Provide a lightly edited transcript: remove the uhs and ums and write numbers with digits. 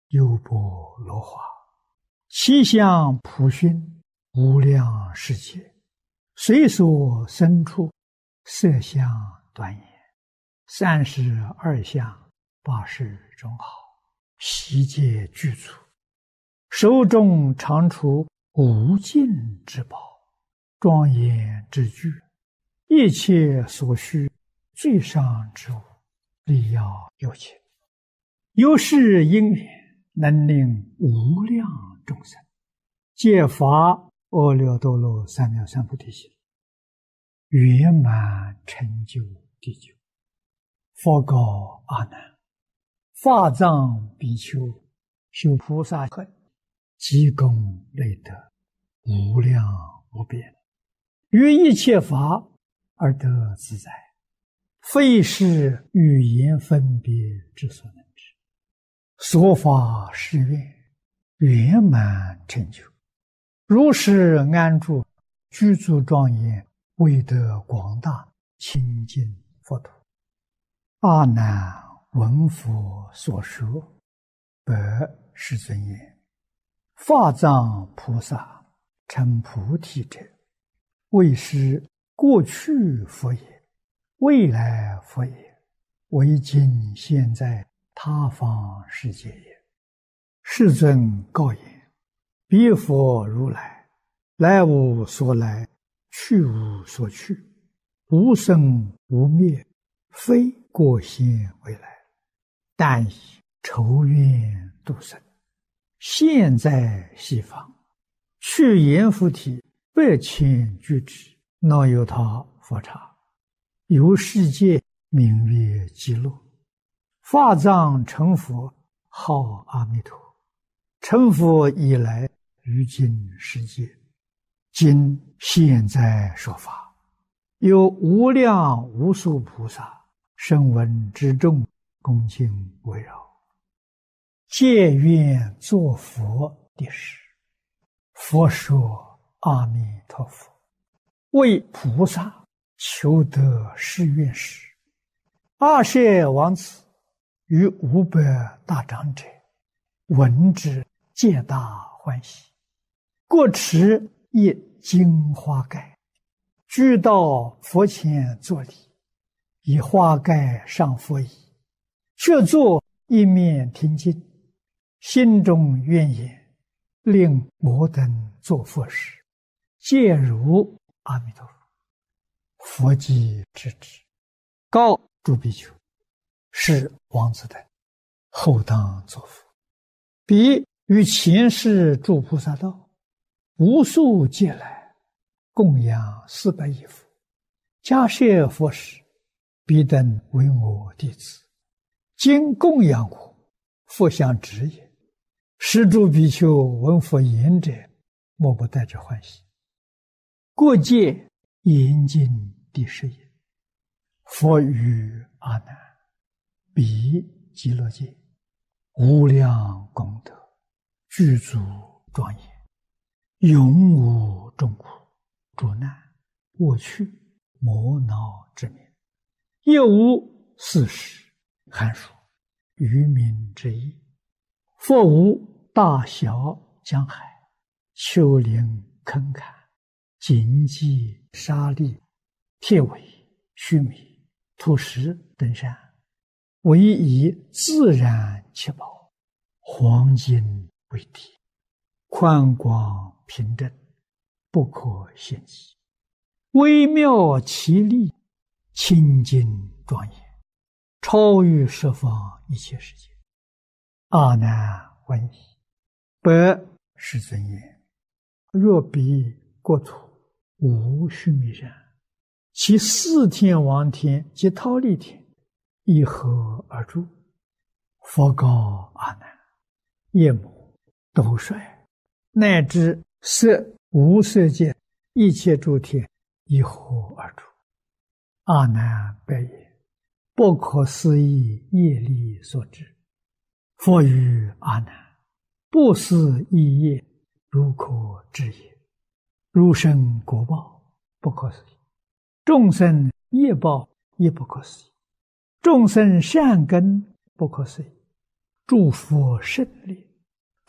优波罗花，其相普熏，无量世界，随所生处，色相端严，32相80种好，悉皆具足，手中常出无尽之宝，庄严之具，一切所需最上之物，力要有情。由是因缘，能令无量众生皆发阿耨多罗三藐三菩提心，圆满成就地久。佛告阿难：法藏比丘修菩萨恨，积功累德，无量无边，于一切法而得自在，非是语言分别之所能知。所发誓愿，圆满成就，如是安住，具足庄严，为得广大清净佛土。阿难闻佛所说，白世尊言：法藏菩萨成菩提者，为是过去佛也，未来佛也，为今现在他方世界也。世尊告言：彼佛如来，来无所来，去无所去，无生无灭，非过现未来，但以筹愿度生，现在西方，去阎浮提8,000俱胝，那由他佛刹，由世界名曰极乐。法藏成佛，号阿弥陀。成佛以来，于今世界，今现在说法，有无量无数菩萨声闻之众，恭敬围绕，皆愿作佛的事。佛说：阿弥陀佛，为菩萨求得誓愿时，阿舍王子与500大长者闻之，皆大欢喜，各持一金花盖，俱到佛前作礼，以花盖上佛椅，却坐一面听经，心中愿言：令我等作佛时，皆如阿弥陀佛。佛即知之，告诸比丘：是王子等后当作佛。彼于前世诸菩萨道，无数劫来，供养400亿佛，迦叶佛时，彼等为我弟子，今供养我，佛相知也。是诸比丘闻佛言者，莫不带着欢喜。过界严禁第10也。佛语阿难：彼极乐界，无量功德，具足庄严，永无众苦、诸难、恶趣、魔恼之名，也无四时、寒暑、愚民之意。佛无大小江海、丘陵坑坎、荆棘沙砾、铁苇、须弥、土石等山，唯以自然七宝、黄金为体，宽广平正，不可限计，微妙奇丽，清净庄严，超于十方一切世界。阿难闻已，白世尊言：若彼国土无须弥山，其4天王天及忉利天，以何而住？佛告阿难：夜幕、斗率，乃至色无色界一切诸天，以何而住？阿难白言：不可思议业力所致。佛语阿难：不思议业，如可知也。如生果报，不可思议；众生业报，也不可思议；众生善根，不可思议； 祝福胜利。